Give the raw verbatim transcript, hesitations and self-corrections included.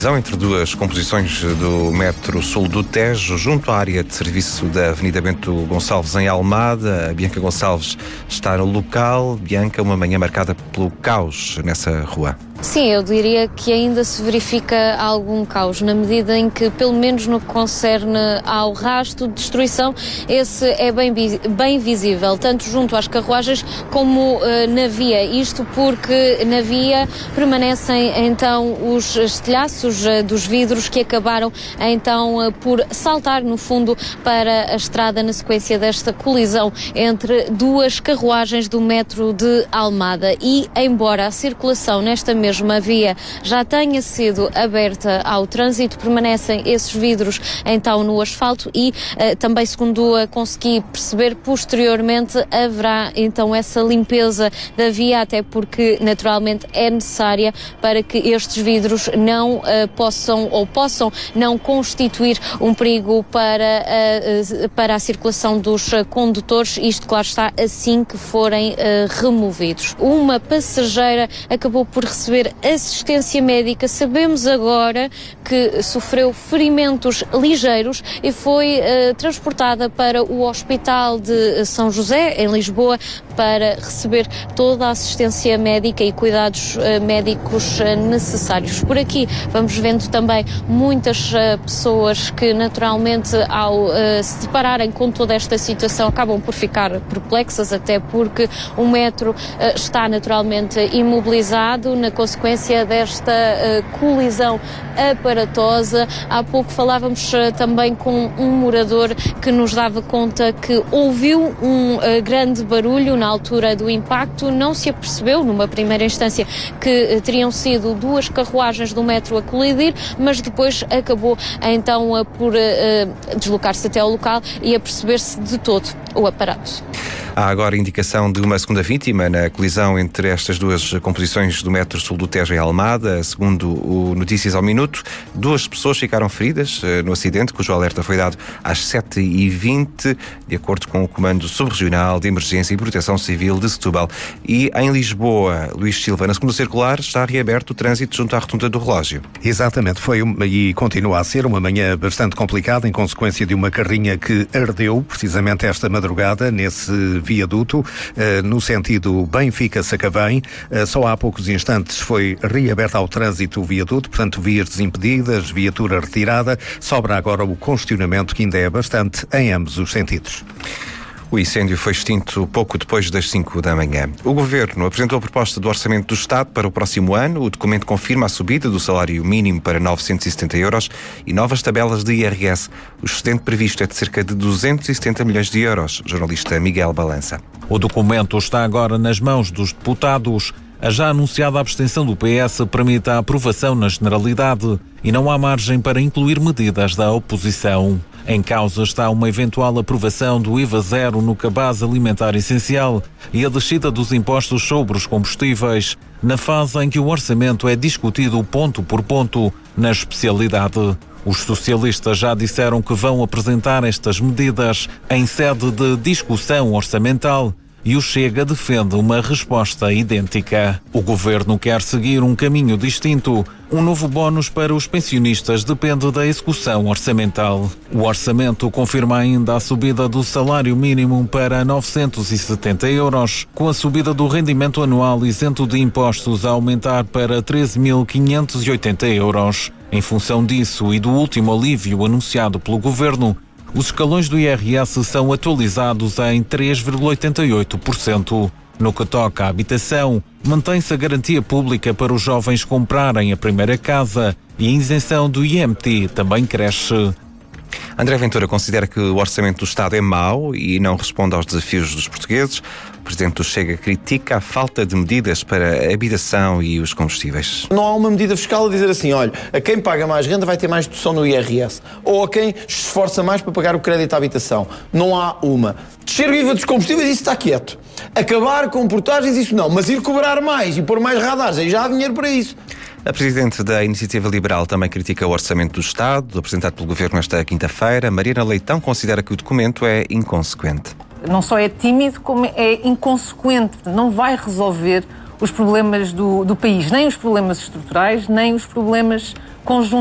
Entre duas composições do metro sul do Tejo, junto à área de serviço da Avenida Bento Gonçalves, em Almada. A Bianca Gonçalves está no local. Bianca, uma manhã marcada pelo caos nessa rua. Sim, eu diria que ainda se verifica algum caos, na medida em que, pelo menos no que concerne ao rastro de destruição, esse é bem, bem visível, tanto junto às carruagens como uh, na via. Isto porque na via permanecem então os estilhaços uh, dos vidros que acabaram então uh, por saltar no fundo para a estrada na sequência desta colisão entre duas carruagens do metro de Almada. E, embora a circulação nesta mesma mesma via já tenha sido aberta ao trânsito, permanecem esses vidros então no asfalto e uh, também, segundo uh, consegui perceber, posteriormente haverá então essa limpeza da via, até porque naturalmente é necessária para que estes vidros não uh, possam ou possam não constituir um perigo para, uh, uh, para a circulação dos uh, condutores, isto claro está assim que forem uh, removidos. Uma passageira acabou por receber assistência médica. Sabemos agora que sofreu ferimentos ligeiros e foi uh, transportada para o Hospital de São José, em Lisboa, para receber toda a assistência médica e cuidados uh, médicos uh, necessários. Por aqui vamos vendo também muitas uh, pessoas que naturalmente, ao uh, se depararem com toda esta situação, acabam por ficar perplexas, até porque o metro uh, está naturalmente imobilizado na consequência desta uh, colisão aparatosa. Há pouco falávamos uh, também com um morador que nos dava conta que ouviu um uh, grande barulho na altura do impacto, não se apercebeu numa primeira instância que uh, teriam sido duas carruagens do metro a colidir, mas depois acabou então uh, por uh, deslocar-se até ao local e a perceber-se de todo o aparato. Há agora indicação de uma segunda vítima na colisão entre estas duas composições do metro sul do Tejo e Almada. Segundo o Notícias ao Minuto, duas pessoas ficaram feridas no acidente, cujo alerta foi dado às sete e vinte, de acordo com o Comando Subregional de Emergência e Proteção Civil de Setúbal. E em Lisboa, Luís Silva, na segunda circular, está reaberto o trânsito junto à Rotunda do Relógio. Exatamente, foi uma, e continua a ser uma manhã bastante complicada em consequência de uma carrinha que ardeu precisamente esta madrugada nesse viaduto, no sentido Benfica-Sacavém. Só há poucos instantes foi reaberto ao trânsito o viaduto, portanto vias desimpedidas, viatura retirada. Sobra agora o congestionamento, que ainda é bastante em ambos os sentidos. O incêndio foi extinto pouco depois das cinco da manhã. O Governo apresentou a proposta do Orçamento do Estado para o próximo ano. O documento confirma a subida do salário mínimo para novecentos e setenta euros e novas tabelas de I R S. O excedente previsto é de cerca de duzentos e setenta milhões de euros. Jornalista Miguel Balança. O documento está agora nas mãos dos deputados. A já anunciada abstenção do P S permite a aprovação na generalidade e não há margem para incluir medidas da oposição. Em causa está uma eventual aprovação do I V A zero no cabaz alimentar essencial e a descida dos impostos sobre os combustíveis, na fase em que o orçamento é discutido ponto por ponto na especialidade. Os socialistas já disseram que vão apresentar estas medidas em sede de discussão orçamental e o Chega defende uma resposta idêntica. O Governo quer seguir um caminho distinto. Um novo bónus para os pensionistas depende da execução orçamental. O orçamento confirma ainda a subida do salário mínimo para novecentos e setenta euros, com a subida do rendimento anual isento de impostos a aumentar para treze mil quinhentos e oitenta euros. Em função disso e do último alívio anunciado pelo Governo, os escalões do I R S são atualizados em três vírgula oitenta e oito por cento. No que toca à habitação, mantém-se a garantia pública para os jovens comprarem a primeira casa e a isenção do I M T também cresce. André Ventura considera que o orçamento do Estado é mau e não responde aos desafios dos portugueses. O Presidente do Chega critica a falta de medidas para a habitação e os combustíveis. Não há uma medida fiscal a dizer assim, olha, a quem paga mais renda vai ter mais dedução no I R S. Ou a quem se esforça mais para pagar o crédito à habitação. Não há uma. Descer o I V A dos combustíveis, isso está quieto. Acabar com portagens, isso não. Mas ir cobrar mais e pôr mais radares, aí já há dinheiro para isso. A Presidente da Iniciativa Liberal também critica o Orçamento do Estado, apresentado pelo Governo esta quinta-feira. Mariana Leitão considera que o documento é inconsequente. Não só é tímido, como é inconsequente. Não vai resolver os problemas do, do país, nem os problemas estruturais, nem os problemas conjunturais.